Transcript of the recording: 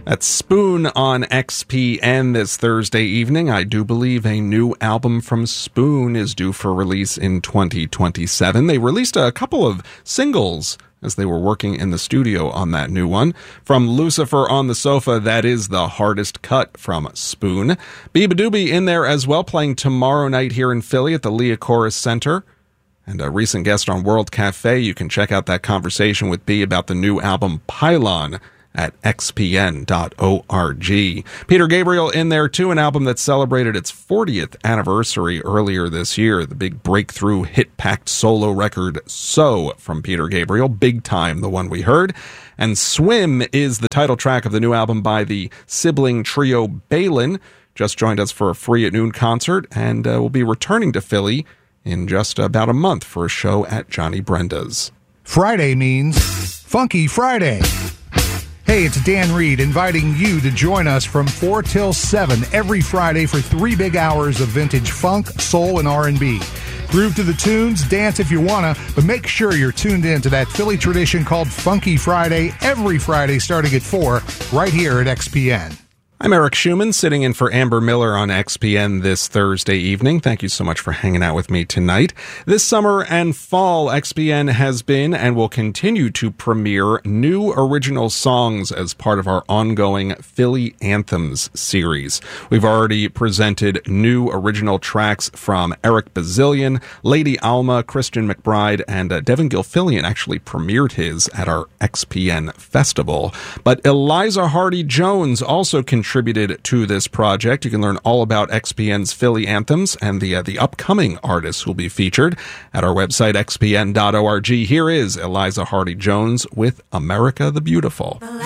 That's Spoon on XPN this Thursday evening. I do believe a new album from Spoon is due for release in 2027. They released a couple of singles as they were working in the studio on that new one. From Lucifer on the Sofa, that is the hardest cut from Spoon. Beabadoobie in there as well, playing tomorrow night here in Philly at the Leah Chorus Center. And a recent guest on World Cafe. You can check out that conversation with Bea about the new album Pylon at xpn.org. Peter Gabriel in there too, an album that celebrated its 40th anniversary earlier this year. The big breakthrough hit-packed solo record So from Peter Gabriel, Big Time, the one we heard. And Swim is the title track of the new album by the sibling trio Balin. Just joined us for a Free at Noon concert and will be returning to Philly in just about a month for a show at Johnny Brenda's. Friday means Funky Friday. Hey, it's Dan Reed inviting you to join us from 4 till 7 every Friday for 3 big hours of vintage funk, soul, and R&B. Groove to the tunes, dance if you wanna, but make sure you're tuned in to that Philly tradition called Funky Friday every Friday starting at 4 right here at XPN. I'm Eric Schumann, sitting in for Amber Miller on XPN this Thursday evening. Thank you so much for hanging out with me tonight. This summer and fall, XPN has been and will continue to premiere new original songs as part of our ongoing Philly Anthems series. We've already presented new original tracks from Eric Bazillion, Lady Alma, Christian McBride, and Devin Gilfillian actually premiered his at our XPN festival. But Eliza Hardy-Jones also contributed to this project. You can learn all about XPN's Philly Anthems and the upcoming artists who will be featured at our website, xpn.org. Here is Eliza Hardy-Jones with America the Beautiful.